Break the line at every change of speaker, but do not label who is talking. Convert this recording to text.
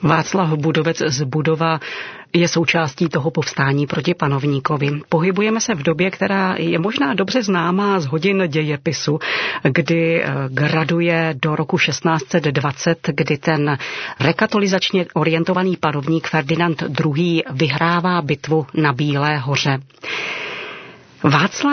Václav Budovec z Budova je součástí toho povstání proti panovníkovi. Pohybujeme se v době, která je možná dobře známá z hodin dějepisu, kdy graduje do roku 1620, kdy ten rekatolizačně orientovaný panovník Ferdinand II. Vyhrává bitvu na Bílé hoře. Václav